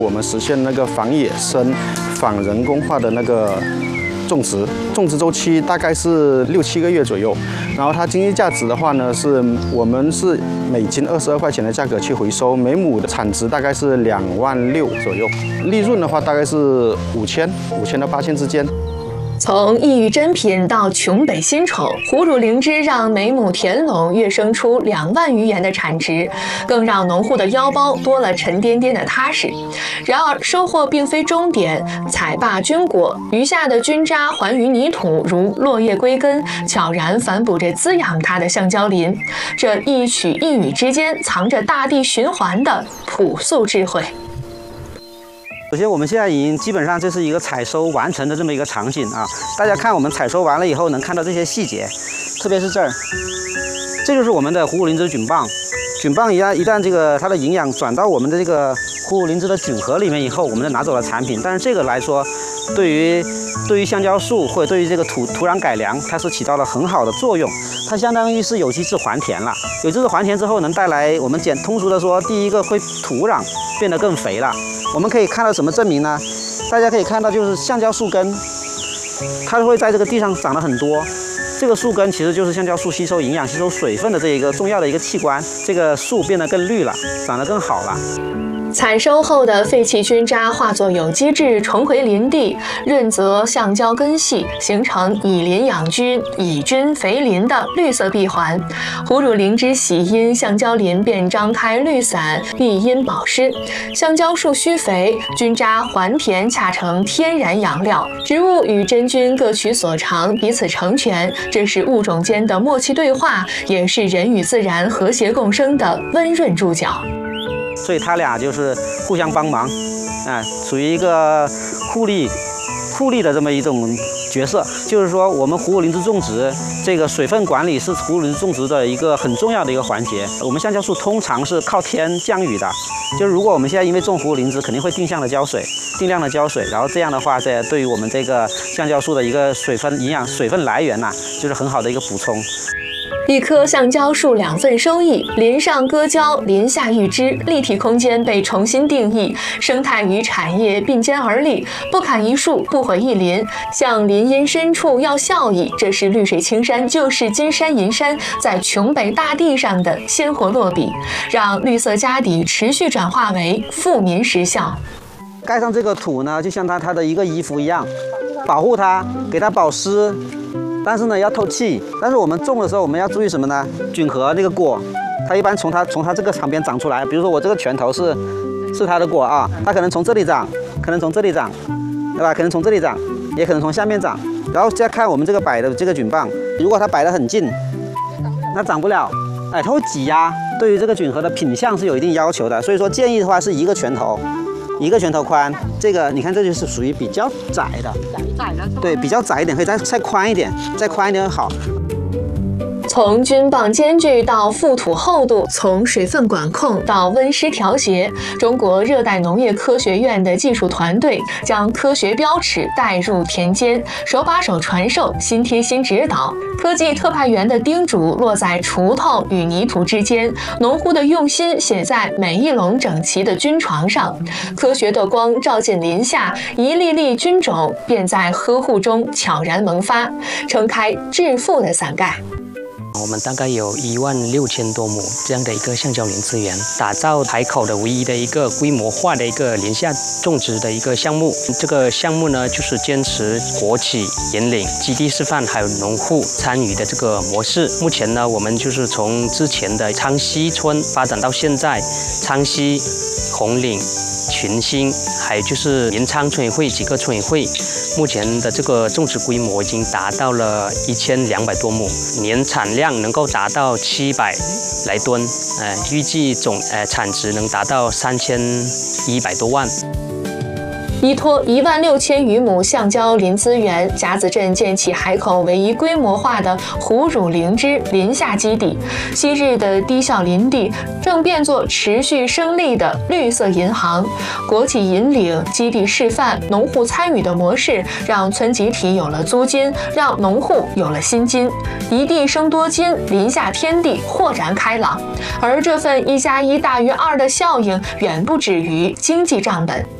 我们实现那个仿野生、仿人工化的那个种植周期大概是6、7个月左右。然后它经济价值的话呢，我们是每斤22块钱的价格去回收，每亩的产值大概是2万6左右，利润的话大概是5000到8000之间。 从异域珍品到琼北新宠，虎乳灵芝让每亩田垄跃升出2万余元的产值，更让农户的腰包多了沉甸甸的踏实。然而，收获并非终点，采罢菌果，余下的菌渣还于泥土，如落叶归根，悄然反哺着滋养它的橡胶林。这一曲一语之间，藏着大地循环的朴素智慧。 首先，我们现在已经基本上这是一个采收完成的这么一个场景啊。大家看，我们采收完了以后，能看到这些细节，特别是这儿，这就是我们的虎乳灵芝菌棒。菌棒一旦这个它的营养转到我们的这个虎乳灵芝的菌核里面以后，我们就拿走了产品。但是这个来说，对于橡胶树或者对于这个土壤改良，它是起到了很好的作用。它相当于是有机质还田了。有机质还田之后，能带来我们通俗的说，第一个会土壤变得更肥了。我们可以看到什么证明呢？大家可以看到，就是橡胶树根，它会在这个地上长得很多。这个树根其实就是橡胶树吸收营养、吸收水分的这一个重要的一个器官。这个树变得更绿了，长得更好了。 采收后的废弃菌渣化作有机质重回林地，润泽橡胶根系，形成以林养菌、以菌肥林的绿色闭环。虎乳灵芝喜阴，橡胶林便张开绿伞，避阴保湿。橡胶树需肥，菌渣还田恰成天然养料。植物与真菌各取所长，彼此成全，这是物种间的默契对话，也是人与自然和谐共生的温润注脚。 所以他俩就是互相帮忙，属于一个互利的这么一种角色。就是说，我们虎乳灵芝种植这个水分管理是虎乳灵芝种植的一个很重要的一个环节。我们橡胶树通常是靠天降雨的，就是如果我们现在因为种虎乳灵芝，肯定会定量的浇水，然后这样的话，对于我们这个橡胶树的一个营养水分来源就是很好的一个补充。 一棵橡胶树2份收益，林上割胶，林下育枝，立体空间被重新定义，生态与产业并肩而立，不砍一树，不毁一林，向林荫深处要效益，这是绿水青山就是金山银山在琼北大地上的鲜活落笔，让绿色家底持续转化为富民实效。 盖上这个土呢，就像它的一个衣服一样，保护它，给它保湿。但是呢，要透气。但是我们种的时候，我们要注意什么呢？菌核那个果，它一般从它这个旁边长出来。比如说我这个拳头是它的果啊，它可能从这里长，可能从这里长，对吧？可能从这里长，也可能从下面长。然后再看我们这个摆的这个菌棒，如果它摆得很近，那长不了，它会挤压。对于这个菌核的品相是有一定要求的，所以说建议的话是一个拳头宽。这个你看，这就是属于比较窄的，对，比较窄一点，可以再宽一点，会好。 从菌棒间距到覆土厚度，从水分管控到温湿调节，中国热带农业科学院的技术团队将科学标尺带入田间，手把手传授，心贴心指导。科技特派员的叮嘱落在锄头与泥土之间，农户的用心写在每一垄整齐的菌床上。科学的光照进林下，一粒粒菌种便在呵护中悄然萌发，撑开致富的伞盖。 我们大概有16000多亩这样的一个橡胶林资源，打造海口的唯一的一个规模化的一个林下种植的一个项目。这个项目呢，就是坚持国企引领、基地示范，还有农户参与的这个模式。目前呢，我们就是从之前的昌溪村发展到现在，昌溪、红岭、群兴，还有就是临昌村委会几个村委会，目前的这个种植规模已经达到了1200多亩，年产量能够达到700来吨，预计总产值能达到3100多万。 依托16000余亩橡胶林资源，甲子镇建起海口唯一规模化的湖乳灵芝林下基地。昔日的低效林地正变作持续生力的绿色银行。国企引领、基地示范、农户参与的模式，让村集体有了租金，让农户有了薪金。一地生多金，林下天地豁然开朗。而这份1+1大于2的效应，远不止于经济账本。